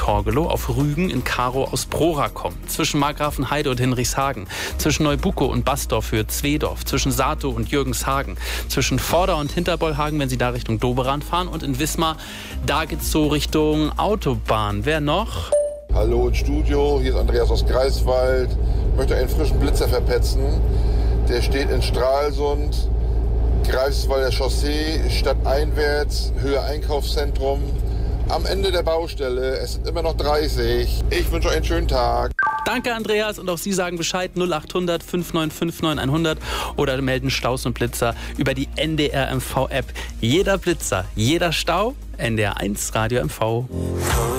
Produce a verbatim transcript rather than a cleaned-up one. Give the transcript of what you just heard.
Torgelow auf Rügen in Karow aus Prora kommen. Zwischen Markgrafenheide und Hinrichshagen. Zwischen Neubuckow und Basdorf für Zwedorf. Zwischen Satow und Jürgenshagen. Zwischen Vorder- und Hinterbollhagen, wenn Sie da Richtung Doberan fahren. Und in Wismar, da geht's so Richtung Autobahn. Wer noch? Hallo ins Studio, hier ist Andreas aus Greifswald. Ich möchte einen frischen Blitzer verpetzen. Der steht in Stralsund, Greifswalder Chaussee, stadteinwärts, Höhe Einkaufszentrum. Am Ende der Baustelle, es sind immer noch dreißig. Ich wünsche euch einen schönen Tag. Danke, Andreas. Und auch Sie sagen Bescheid, null acht hundert fünf neun fünf neun hundert oder melden Staus und Blitzer über die N D R M V App. Jeder Blitzer, jeder Stau, N D R eins Radio M V.